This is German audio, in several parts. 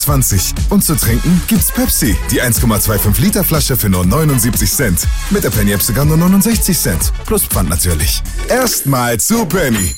20. Und zu trinken gibt's Pepsi. Die 1,25 Liter Flasche für nur 79 Cent. Mit der Penny App sogar nur 69 Cent. Plus Pfand natürlich. Erstmal zu Penny.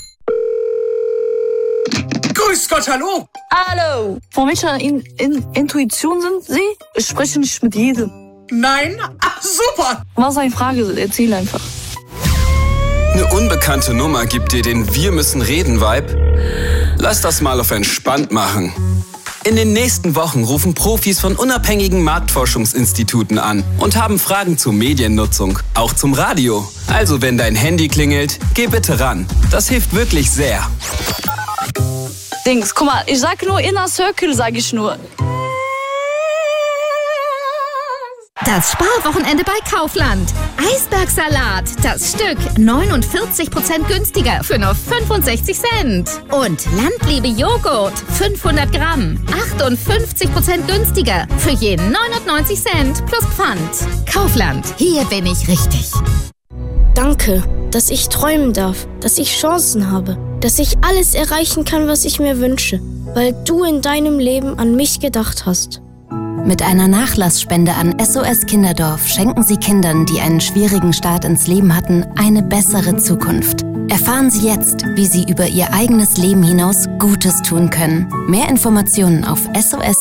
Grüß Gott, hallo. Hallo. Von welcher Intuition sind Sie? Ich spreche nicht mit jedem. Nein? Ach, super. Was eine Frage? Erzähl einfach. Eine unbekannte Nummer gibt dir den Wir-müssen-reden-Vibe? Lass das mal auf entspannt machen. In den nächsten Wochen rufen Profis von unabhängigen Marktforschungsinstituten an und haben Fragen zur Mediennutzung, auch zum Radio. Also wenn dein Handy klingelt, geh bitte ran. Das hilft wirklich sehr. Dings, guck mal, ich sag nur Inner Circle, sag ich nur. Das Sparwochenende bei Kaufland. Eisbergsalat, das Stück 49% günstiger für nur 65 Cent. Und Landliebe Joghurt, 500 Gramm, 58% günstiger für je 99 Cent plus Pfand. Kaufland, hier bin ich richtig. Danke, dass ich träumen darf, dass ich Chancen habe, dass ich alles erreichen kann, was ich mir wünsche, weil du in deinem Leben an mich gedacht hast. Mit einer Nachlassspende an SOS Kinderdorf schenken Sie Kindern, die einen schwierigen Start ins Leben hatten, eine bessere Zukunft. Erfahren Sie jetzt, wie Sie über Ihr eigenes Leben hinaus Gutes tun können. Mehr Informationen auf sos-kinderdorf.de.